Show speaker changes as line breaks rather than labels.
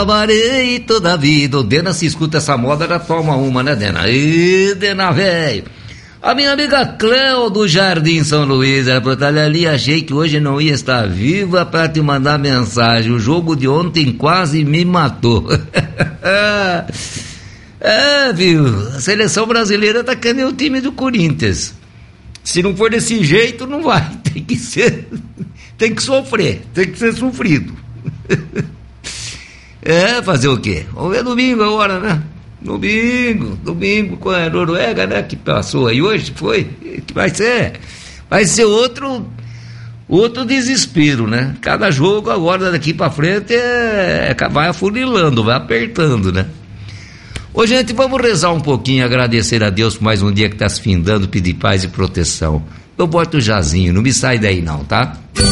Amarei toda a vida. O Dena, se escuta essa moda, já toma uma, né, Dena? Ih, Dena, velho. A minha amiga Cleo do Jardim São Luís, ela falou: ali, achei que hoje não ia estar viva para te mandar mensagem. O jogo de ontem quase me matou. Viu? A seleção brasileira tá que nem o time do Corinthians. Se não for desse jeito, não vai. Tem que sofrer, tem que ser sofrido. Fazer o quê? Vamos ver domingo agora, né? Domingo com a Noruega, né? Que passou aí hoje, foi? Que vai ser outro desespero, né? Cada jogo agora daqui pra frente vai afunilando, vai apertando, né? Ô, gente, vamos rezar um pouquinho, agradecer a Deus por mais um dia que tá se findando, pedir paz e proteção. Eu boto o jazinho, não me sai daí não, tá?